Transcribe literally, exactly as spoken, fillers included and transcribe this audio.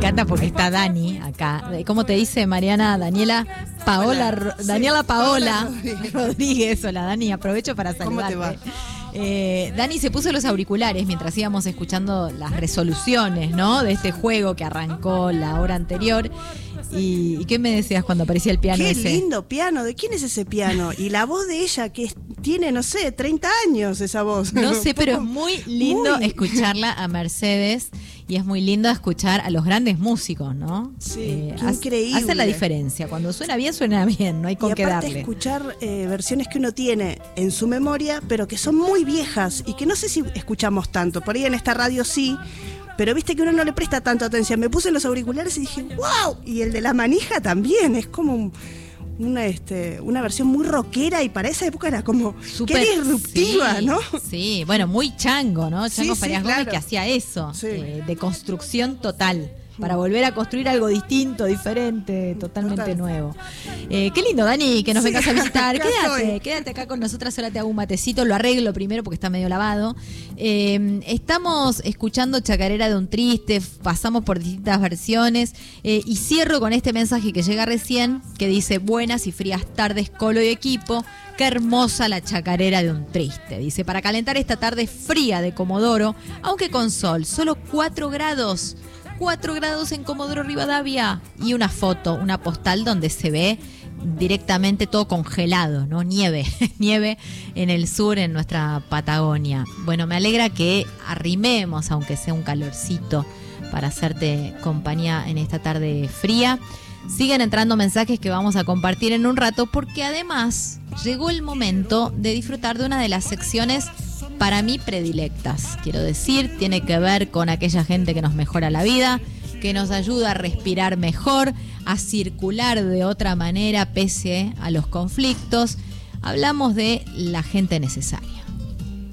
encanta porque está Dani acá. ¿Cómo te dice Mariana? Daniela Paola, Hola. Daniela Sí, Paola, Paola Rodríguez. Rodríguez. Hola Dani, aprovecho para saludarte. ¿Cómo te va? Eh, Dani se puso los auriculares mientras íbamos escuchando las resoluciones, ¿no? De este juego que arrancó la hora anterior. ¿Y, ¿y qué me decías cuando aparecía el piano Qué ese? lindo piano, ¿de quién es ese piano? Y la voz de ella, que es- tiene, no sé, treinta años esa voz. No sé, Un pero es poco- muy lindo muy- escucharla a Mercedes y es muy lindo escuchar a los grandes músicos, ¿no? Sí, qué hace- increíble. Hace la diferencia. Cuando suena bien, suena bien, no hay con Y qué aparte darle. escuchar eh, versiones que uno tiene en su memoria, pero que son muy viejas y que no sé si escuchamos tanto. Por ahí en esta radio sí, pero viste que uno no le presta tanto atención. Me puse en los auriculares y dije, wow, y el de la manija también, es como un- una, este, una versión muy rockera y para esa época era como, Súper- qué disruptiva, sí, ¿no? Sí, bueno, muy chango, ¿no? Sí, Chango sí, Farías Gómez claro. que hacía eso, Sí. eh, de construcción total. Para volver a construir algo distinto, diferente, totalmente Total. nuevo. Eh, qué lindo, Dani, que nos Sí, vengas a visitar. acá Quédate, estoy. quédate acá con nosotras. Ahora te hago un matecito, lo arreglo primero porque está medio lavado. Eh, estamos escuchando Chacarera de un Triste, pasamos por distintas versiones eh, y cierro con este mensaje que llega recién, que dice: buenas y frías tardes, Colo y equipo. Qué hermosa la chacarera de un triste. Dice, para calentar esta tarde fría de Comodoro, aunque con sol, solo cuatro grados. cuatro grados en Comodoro Rivadavia. Y una foto, una postal donde se ve directamente todo congelado, ¿no? Nieve, nieve en el sur, en nuestra Patagonia. Bueno, me alegra que arrimemos, aunque sea un calorcito, para hacerte compañía en esta tarde fría. Siguen entrando mensajes que vamos a compartir en un rato, porque además llegó el momento de disfrutar de una de las secciones para mí predilectas. Quiero decir, tiene que ver con aquella gente que nos mejora la vida, que nos ayuda a respirar mejor, a circular de otra manera pese a los conflictos. Hablamos de la gente necesaria.